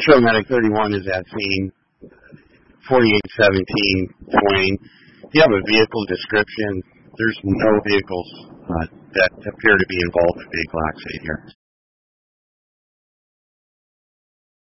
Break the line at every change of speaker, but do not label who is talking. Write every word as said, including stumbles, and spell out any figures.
Metro Medic thirty-one is at scene. forty-eight seventeen Twain. Do you have a vehicle description? There's no vehicles uh, that appear to be involved in vehicle accident here.